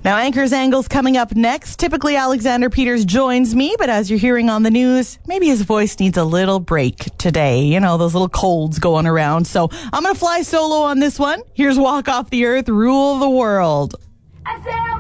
Now, Anchor's Angle's coming up next. Typically, Alexander Peters joins me, but as you're hearing on the news, maybe his voice needs a little break today. You know, those little colds going around. So I'm going to fly solo on this one. Here's Walk Off the Earth, Rule the World.